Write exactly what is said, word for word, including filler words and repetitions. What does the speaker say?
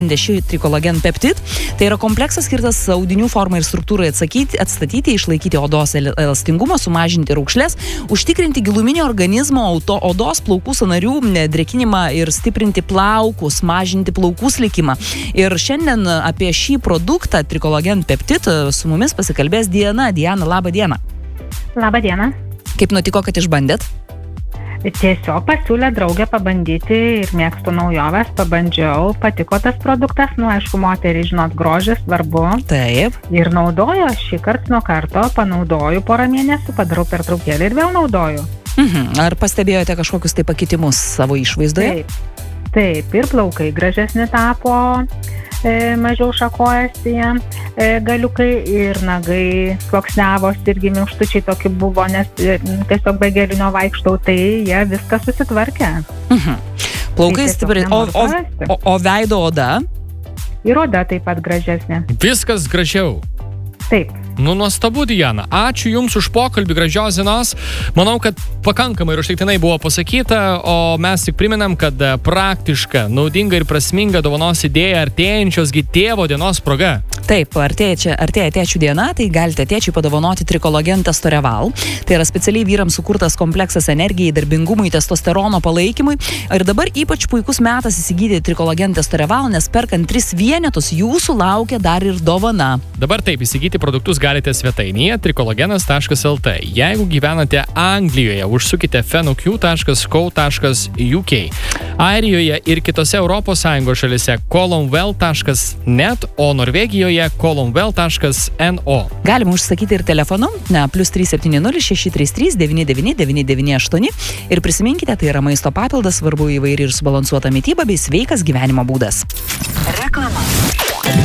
Ši Tricolagen Peptid. Tai yra kompleksas skirtas audinių formai ir struktūrai atsakyti, atstatyti, išlaikyti odos elastingumą, sumažinti raukšles, užtikrinti giluminį organizmo, auto, odos, plaukų sąnarių drėkinimą ir stiprinti plaukus, mažinti plaukų slikimą. Ir šiandien apie šį produktą Tricolagen Peptid su mumis pasikalbės Diana. Diana, labą dieną. Labą dieną. Kaip nutiko, kad išbandėt? Tiesiog pasiūlė draugę pabandyti ir mėgstu naujoves, pabandžiau, patiko tas produktas, nu aišku, moteriai, žinot, grožis svarbu. Taip. Ir naudoju, šį kartą nuo karto panaudoju porą mėnesių, padarau pertraukėlį ir vėl naudoju. Mhm. Ar pastebėjote kažkokius tai pakitimus savo išvaizdoje? Taip, taip, ir plaukai gražesni tapo, e, mažiau šakojasi, e, galiukai ir nagai sluoksniavos irgi minkštučiai tokie buvo, nes e, tiesiog be gelinio vaikštau, tai jie viską susitvarkė. Mhm. Plaukai Tai stipriai, o, tiesiog o, nenoriu o, o veido oda? Ir oda taip pat gražesnė. Viskas gražiau. Taip. Nu, nuostabu, Diana. Ačiū Jums už pokalbį, gražios dienos. Manau, kad pakankamai ir užtektinai buvo pasakyta, o mes tik priminam, kad praktiška, naudinga ir prasminga dovanos idėja artėjančios gi tėvo dienos proga. Taip, artėja, čia, artėja tėčių diena, tai galite tėčiui padovanoti Tricolagen Testoreval. Tai yra specialiai vyrams sukurtas kompleksas energijai, darbingumui, testosterono palaikymui. Ir dabar ypač puikus metas įsigyti Tricolagen Testoreval, nes perkant tris vienetus jūsų laukia dar ir dovana. Dabar taip, įsigyti produktus galite svetainėje tricolagenas taškas lt. Jeigu gyvenate Anglijoje, užsukite fenoq taškas co taškas uk. Airijoje ir kitose Europos Sąjungos šalise colonwell taškas net, o Norvegijoje colonwell taškas no. Galima užsakyti ir telefonu, ne, plus trys septyni nulis šeši trys trys devyni devyni devyni devyni aštuoni. Ir prisiminkite, tai yra maisto papildas, svarbu įvairi ir subalansuota mityba bei sveikas gyvenimo būdas.